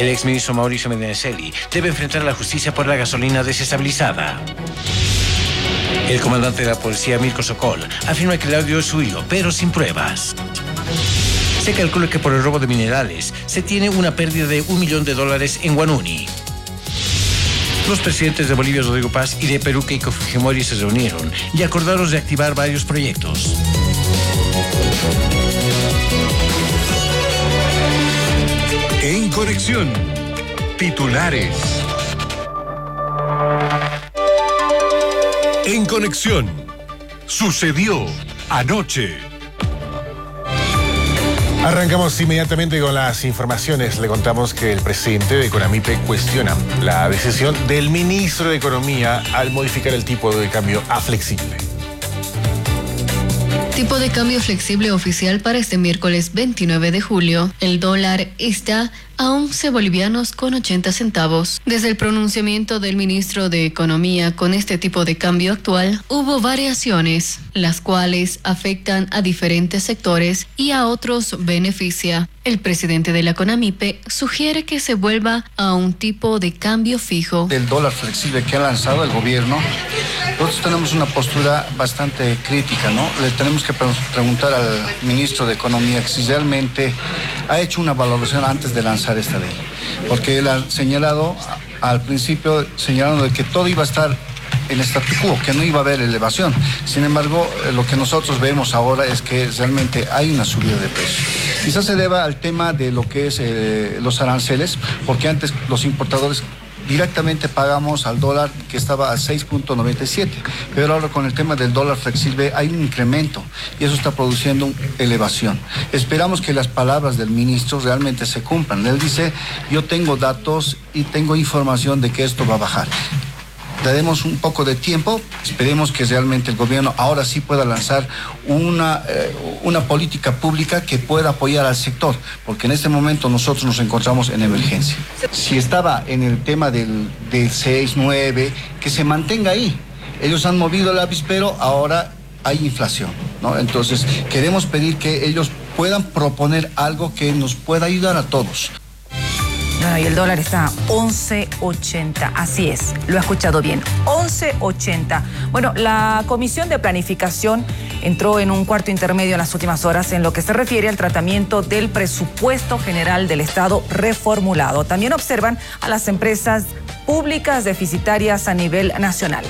El exministro Mauricio Medinaceli debe enfrentar a la justicia por la gasolina desestabilizada. El comandante de la policía, Mirko Sokol, afirma que el audio es suyo, pero sin pruebas. Se calcula que por el robo de minerales se tiene una pérdida de $1 millón en Guanuni. Los presidentes de Bolivia, Rodrigo Paz, y de Perú, Keiko Fujimori, se reunieron y acordaron reactivar varios proyectos. En Conexión, titulares. En Conexión, sucedió anoche. Arrancamos inmediatamente con las informaciones. Le contamos que el presidente de Conamipe cuestiona la decisión del ministro de Economía al modificar el tipo de cambio a flexible. Tipo de cambio flexible oficial para este miércoles 29 de julio. El dólar está a 11 bolivianos con 80 centavos. Desde el pronunciamiento del ministro de Economía con este tipo de cambio actual, hubo variaciones, las cuales afectan a diferentes sectores y a otros beneficia. El presidente de la Conamipe sugiere que se vuelva a un tipo de cambio fijo. Del dólar flexible que ha lanzado el gobierno, nosotros tenemos una postura bastante crítica, ¿no? Le tenemos que preguntar al ministro de Economía si realmente ha hecho una valoración antes de lanzar esta ley, porque él ha señalado al principio, señalando de que todo iba a estar en statu quo, que no iba a haber elevación. Sin embargo, lo que nosotros vemos ahora es que realmente hay una subida de precios. Quizás se deba al tema de lo que es los aranceles, porque antes los importadores directamente pagamos al dólar que estaba a 6.97, pero ahora con el tema del dólar flexible hay un incremento y eso está produciendo elevación. Esperamos que las palabras del ministro realmente se cumplan. Él dice, yo tengo datos y tengo información de que esto va a bajar. Daremos un poco de tiempo, esperemos que realmente el gobierno ahora sí pueda lanzar una política pública que pueda apoyar al sector, porque en este momento nosotros nos encontramos en emergencia. Si estaba en el tema del 6, 9, que se mantenga ahí. Ellos han movido el avispero, ahora hay inflación, ¿no? Entonces queremos pedir que ellos puedan proponer algo que nos pueda ayudar a todos. Y el dólar está a 11.80, así es, lo ha escuchado bien, 11.80. Bueno, la Comisión de Planificación entró en un cuarto intermedio en las últimas horas en lo que se refiere al tratamiento del presupuesto general del Estado reformulado. También observan a las empresas públicas deficitarias a nivel nacional.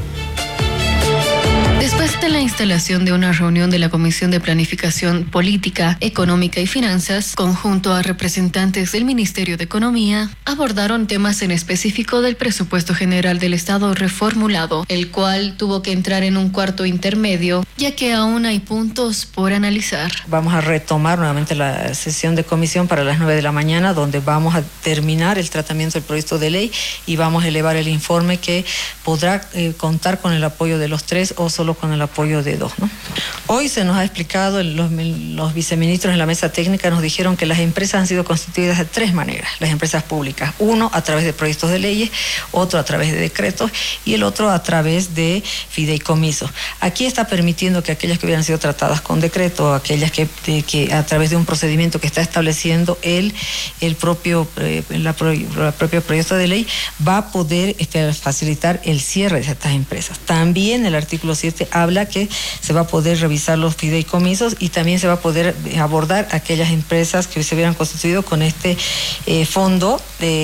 Después de la instalación de una reunión de la Comisión de Planificación Política, Económica y Finanzas, conjunto a representantes del Ministerio de Economía, abordaron temas en específico del presupuesto general del Estado reformulado, el cual tuvo que entrar en un cuarto intermedio, ya que aún hay puntos por analizar. Vamos a retomar nuevamente la sesión de comisión para las 9 de la mañana, donde vamos a terminar el tratamiento del proyecto de ley y vamos a elevar el informe que podrá contar con el apoyo de los 3 o solo con el apoyo de 2, ¿no? Hoy se nos ha explicado, los viceministros en la mesa técnica nos dijeron que las empresas han sido constituidas de 3 maneras, las empresas públicas. Uno a través de proyectos de leyes, otro a través de decretos y el otro a través de fideicomisos. Aquí está permitiendo que aquellas que hubieran sido tratadas con decreto, aquellas que a través de un procedimiento que está estableciendo el propio proyecto de ley, va a poder facilitar el cierre de estas empresas. También el artículo 7 habla que se va a poder revisar los fideicomisos y también se va a poder abordar aquellas empresas que se hubieran constituido con este fondo,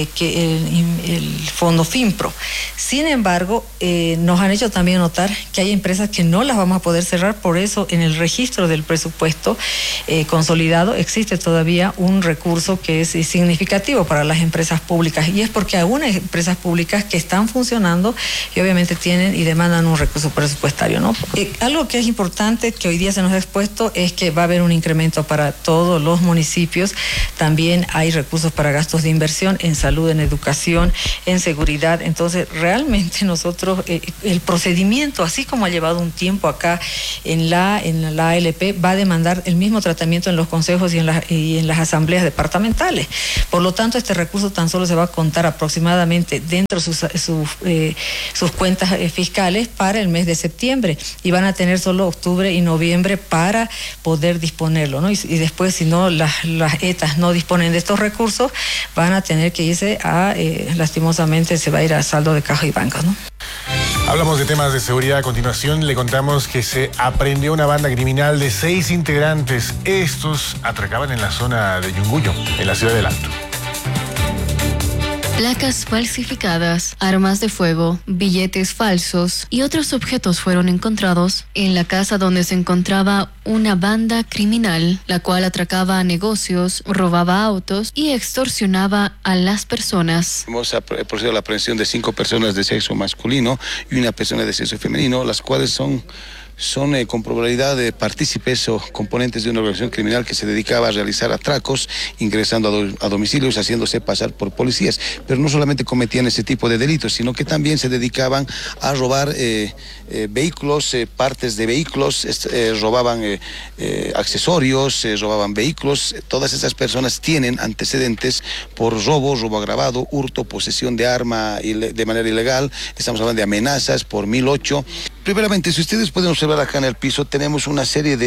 el fondo FIMPRO. Sin embargo, nos han hecho también notar que hay empresas que no las vamos a poder cerrar, por eso en el registro del presupuesto consolidado existe todavía un recurso que es significativo para las empresas públicas, y es porque hay algunas empresas públicas que están funcionando y obviamente tienen y demandan un recurso presupuestario, ¿no? Algo que es importante que hoy día se nos ha expuesto es que va a haber un incremento para todos los municipios. También hay recursos para gastos de inversión en salud, en educación, en seguridad. Entonces, realmente nosotros, el procedimiento, así como ha llevado un tiempo acá en la ALP, va a demandar el mismo tratamiento en los consejos y en las asambleas departamentales. Por lo tanto, este recurso tan solo se va a contar aproximadamente dentro de sus cuentas fiscales para el mes de septiembre. y van a tener solo octubre y noviembre para poder disponerlo, ¿no? Y después, si no, las ETAs no disponen de estos recursos, van a tener que irse a, lastimosamente, se va a ir a saldo de caja y bancos, ¿no? Hablamos de temas de seguridad. A continuación le contamos que se aprendió una banda criminal de 6 integrantes. Estos atracaban en la zona de Yunguyo, en la ciudad del Alto. Placas falsificadas, armas de fuego, billetes falsos y otros objetos fueron encontrados en la casa donde se encontraba una banda criminal, la cual atracaba a negocios, robaba autos y extorsionaba a las personas. Hemos procedido a la aprehensión de 5 personas de sexo masculino y una persona de sexo femenino, las cuales son con probabilidad de partícipes o componentes de una organización criminal que se dedicaba a realizar atracos, ingresando a domicilios, haciéndose pasar por policías. Pero no solamente cometían ese tipo de delitos, sino que también se dedicaban a robar vehículos, partes de vehículos, robaban accesorios, robaban vehículos. Todas esas personas tienen antecedentes por robo agravado, hurto, posesión de arma de manera ilegal. Estamos hablando de amenazas por 1008. Primeramente, si ustedes pueden observar acá en el piso, tenemos una serie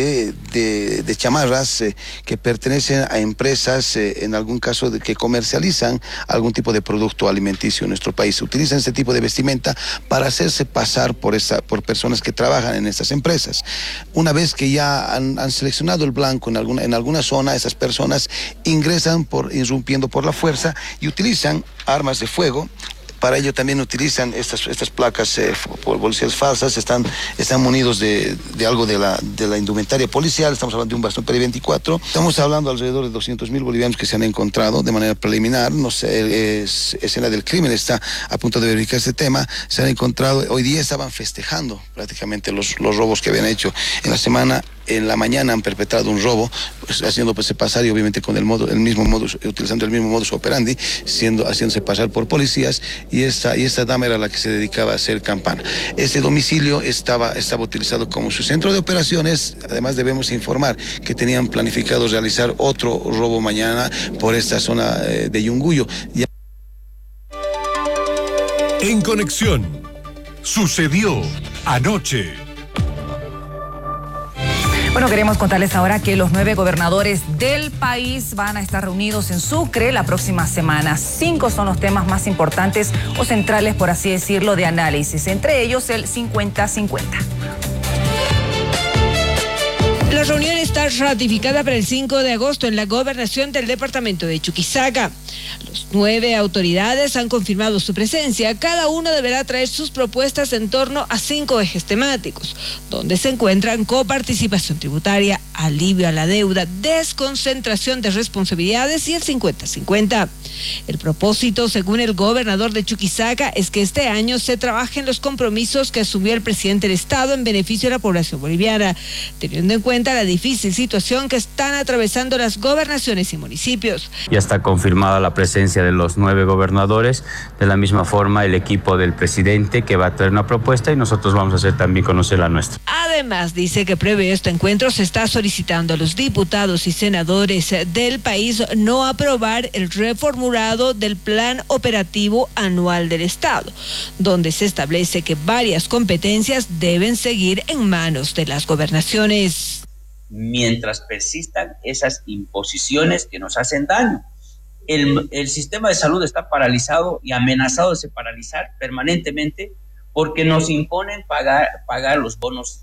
de chamarras que pertenecen a empresas, en algún caso, que comercializan algún tipo de producto alimenticio en nuestro país. Utilizan este tipo de vestimenta para hacerse pasar por personas que trabajan en estas empresas. Una vez que ya han seleccionado el blanco en alguna zona, esas personas ingresan irrumpiendo por la fuerza y utilizan armas de fuego. Para ello también utilizan estas placas policiales falsas, están munidos de algo de la indumentaria policial. Estamos hablando de un bastón Peri 24. Estamos hablando alrededor de 200.000 bolivianos que se han encontrado de manera preliminar. No sé, escena del crimen está a punto de verificar este tema. Se han encontrado, hoy día estaban festejando prácticamente los robos que habían hecho en la semana. En la mañana han perpetrado un robo, pues, haciéndose pasar y obviamente con utilizando el mismo modus operandi, haciéndose pasar por policías, y esta dama era la que se dedicaba a hacer campana. Este domicilio estaba utilizado como su centro de operaciones. Además, debemos informar que tenían planificado realizar otro robo mañana por esta zona de Yunguyo. En Conexión, sucedió anoche. Bueno, queremos contarles ahora que los 9 gobernadores del país van a estar reunidos en Sucre la próxima semana. 5 son los temas más importantes o centrales, por así decirlo, de análisis. Entre ellos, el 50-50. La reunión está ratificada para el 5 de agosto en la gobernación del departamento de Chuquisaca. Los 9 autoridades han confirmado su presencia. Cada uno deberá traer sus propuestas en torno a 5 ejes temáticos, donde se encuentran coparticipación tributaria, alivio a la deuda, desconcentración de responsabilidades y el 50-50. El propósito, según el gobernador de Chuquisaca, es que este año se trabaje en los compromisos que asumió el presidente del Estado en beneficio de la población boliviana, teniendo en cuenta la difícil situación que están atravesando las gobernaciones y municipios. Ya está confirmada la presencia de los 9 gobernadores, de la misma forma el equipo del presidente, que va a traer una propuesta, y nosotros vamos a hacer también conocer la nuestra. Además, dice que previo a este encuentro se está solicitando a los diputados y senadores del país no aprobar el reformulado del Plan Operativo Anual del Estado, donde se establece que varias competencias deben seguir en manos de las gobernaciones. Mientras persistan esas imposiciones que nos hacen daño. El sistema de salud está paralizado y amenazado de se paralizar permanentemente porque nos imponen pagar los bonos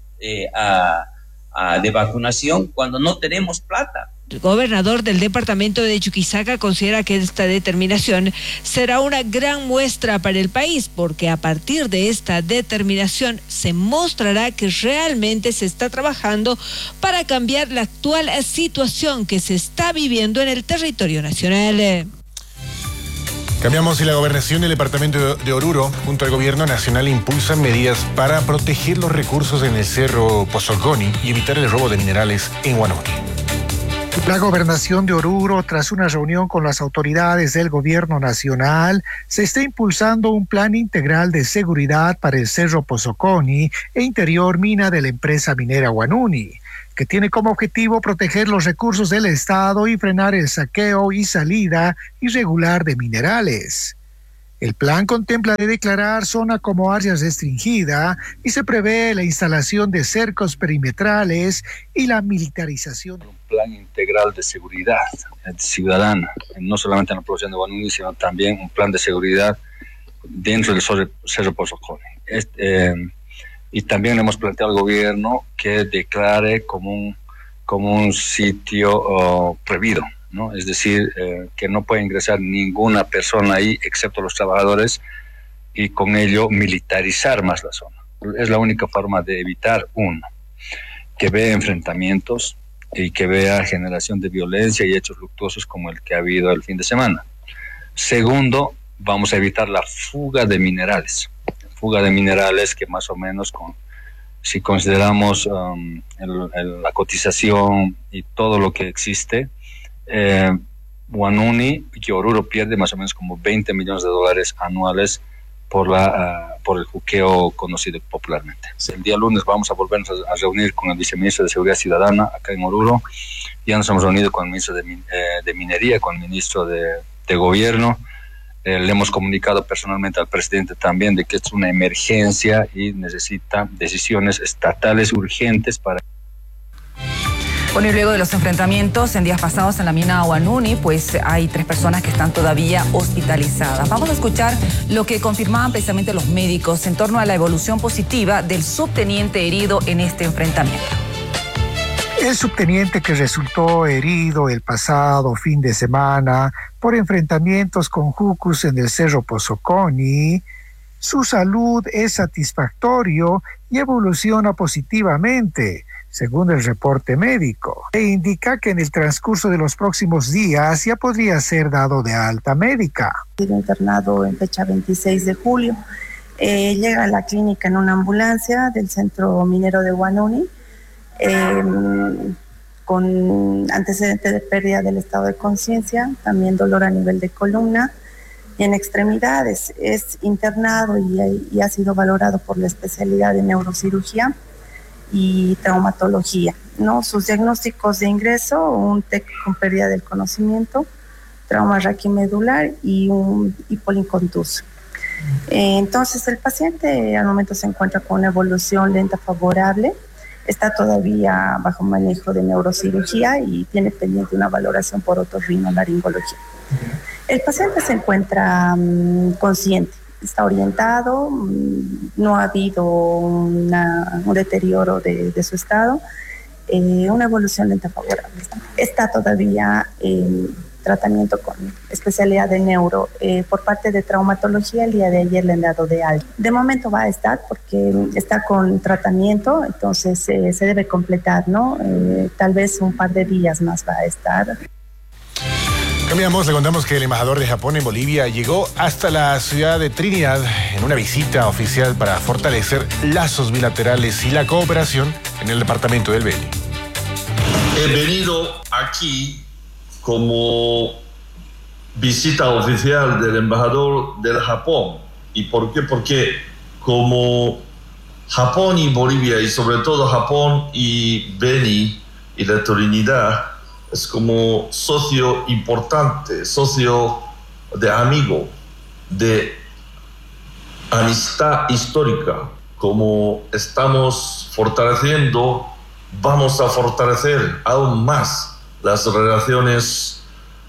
de vacunación cuando no tenemos plata. El gobernador del departamento de Chuquisaca considera que esta determinación será una gran muestra para el país, porque a partir de esta determinación se mostrará que realmente se está trabajando para cambiar la actual situación que se está viviendo en el territorio nacional. Cambiamos, y la gobernación del departamento de Oruro, junto al gobierno nacional, impulsan medidas para proteger los recursos en el cerro Pozoconi y evitar el robo de minerales en Huanuni. La gobernación de Oruro, tras una reunión con las autoridades del gobierno nacional, se está impulsando un plan integral de seguridad para el cerro Pozoconi e interior mina de la empresa minera Huanuni, que tiene como objetivo proteger los recursos del Estado y frenar el saqueo y salida irregular de minerales. El plan contempla de declarar zona como área restringida y se prevé la instalación de cercos perimetrales y la militarización. Un plan integral de seguridad ciudadana, no solamente en la población de Huanuni, sino también un plan de seguridad dentro del Cerro Pozoconi. Y también le hemos planteado al gobierno que declare como un sitio prohibido, ¿no? Es decir, que no puede ingresar ninguna persona ahí excepto los trabajadores y con ello militarizar más la zona. Es la única forma de evitar, uno, que vea enfrentamientos y que vea generación de violencia y hechos luctuosos como el que ha habido el fin de semana. Segundo, vamos a evitar la fuga de minerales que más o menos si consideramos la cotización y todo lo que existe, Huanuni y Oruro pierde más o menos como $20 millones anuales por el juqueo conocido popularmente. El día lunes vamos a volvernos a reunir con el viceministro de Seguridad Ciudadana acá en Oruro. Ya nos hemos reunido con el ministro de Minería, con el ministro de Gobierno. Le hemos comunicado personalmente al presidente también de que es una emergencia y necesita decisiones estatales urgentes para... Bueno, y luego de los enfrentamientos en días pasados en la mina Huanuni, pues hay 3 personas que están todavía hospitalizadas. Vamos a escuchar lo que confirmaban precisamente los médicos en torno a la evolución positiva del subteniente herido en este enfrentamiento. El subteniente que resultó herido el pasado fin de semana por enfrentamientos con jucus en el Cerro Pozoconi, su salud es satisfactorio y evoluciona positivamente, según el reporte médico. E indica que en el transcurso de los próximos días ya podría ser dado de alta médica. Internado en fecha 26 de julio. Llega a la clínica en una ambulancia del Centro Minero de Huanuni, con antecedente de pérdida del estado de conciencia, también dolor a nivel de columna y en extremidades. Es internado y ha sido valorado por la especialidad de neurocirugía y traumatología, ¿no? Sus diagnósticos de ingreso: un TEC con pérdida del conocimiento, trauma raquimedular y un hipolincontuso. Entonces el paciente al momento se encuentra con una evolución lenta favorable. Está todavía bajo manejo de neurocirugía y tiene pendiente una valoración por otorrinolaringología. El paciente se encuentra consciente, está orientado, no ha habido un deterioro de su estado, una evolución lenta favorable. Está todavía en tratamiento con especialidad de neuro. Por parte de traumatología, el día de ayer le han dado de alta. De momento va a estar porque está con tratamiento, entonces se debe completar, ¿no? Tal vez un par de días más va a estar. Cambiamos, le contamos que el embajador de Japón en Bolivia llegó hasta la ciudad de Trinidad en una visita oficial para fortalecer lazos bilaterales y la cooperación en el departamento del Beni. He venido aquí como visita oficial del embajador del Japón. ¿Y por qué? Porque como Japón y Bolivia, y sobre todo Japón y Beni y la Trinidad, es como socio importante, socio de amigo, de amistad histórica. Como estamos fortaleciendo, vamos a fortalecer aún más las relaciones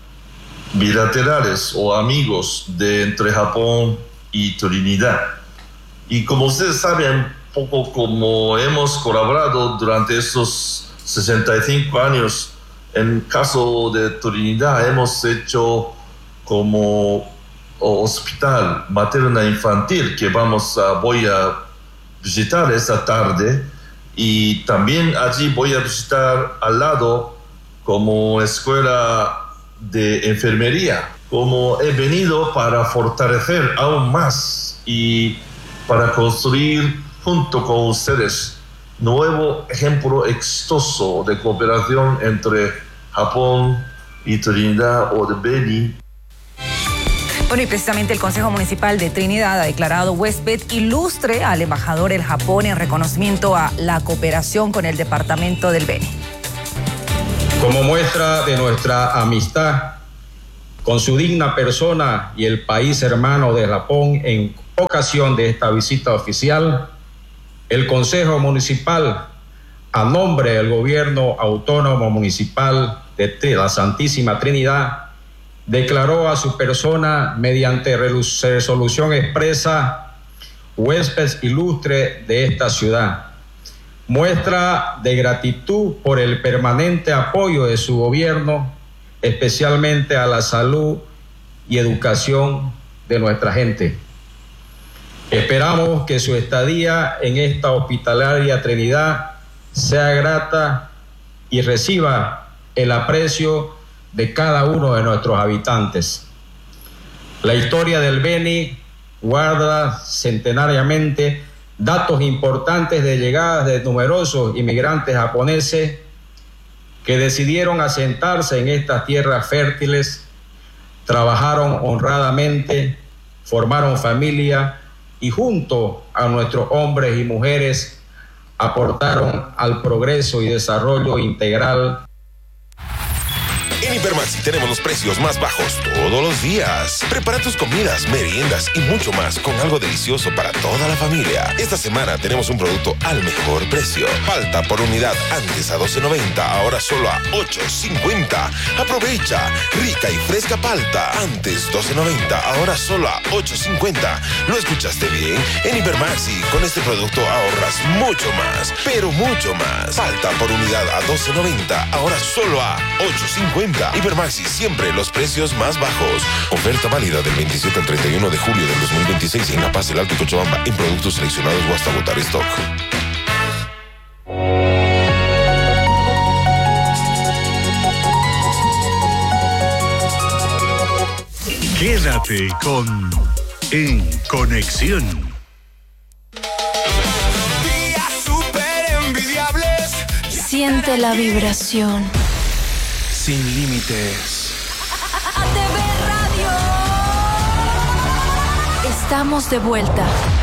bilaterales o amigos entre Japón y Trinidad. Y como ustedes saben, poco como hemos colaborado durante estos 65 años, en caso de Trinidad hemos hecho como hospital materna infantil que voy a visitar esta tarde, y también allí voy a visitar al lado como escuela de enfermería. Como he venido para fortalecer aún más y para construir junto con ustedes nuevo ejemplo exitoso de cooperación entre Japón y Trinidad o de Beni. Bueno, y precisamente el Consejo Municipal de Trinidad ha declarado huésped ilustre al embajador del Japón en reconocimiento a la cooperación con el departamento del Beni. Como muestra de nuestra amistad, con su digna persona y el país hermano de Japón en ocasión de esta visita oficial, el Consejo Municipal, a nombre del Gobierno Autónomo Municipal de la Santísima Trinidad, declaró a su persona mediante resolución expresa huésped ilustre de esta ciudad. Muestra de gratitud por el permanente apoyo de su gobierno, especialmente a la salud y educación de nuestra gente. Esperamos que su estadía en esta hospitalaria Trinidad sea grata y reciba el aprecio de cada uno de nuestros habitantes. La historia del Beni guarda centenariamente datos importantes de llegadas de numerosos inmigrantes japoneses que decidieron asentarse en estas tierras fértiles, trabajaron honradamente, formaron familia y junto a nuestros hombres y mujeres aportaron al progreso y desarrollo integral. En Hipermaxi tenemos los precios más bajos todos los días. Prepara tus comidas, meriendas y mucho más con algo delicioso para toda la familia. Esta semana tenemos un producto al mejor precio. Palta por unidad, antes a $12.90, ahora solo a $8.50. Aprovecha, rica y fresca palta, antes $12.90, ahora solo a $8.50. ¿Lo escuchaste bien? En Hipermaxi, con este producto ahorras mucho más, pero mucho más. Palta por unidad a $12.90, ahora solo a $8.50. Hipermaxi, siempre los precios más bajos. Oferta válida del 27 al 31 de julio del 2026 en La Paz, El Alto y Cochabamba, en productos seleccionados o hasta agotar stock. Quédate con En Conexión. Días súper envidiables. Siente la vibración. Sin límites. Estamos de vuelta.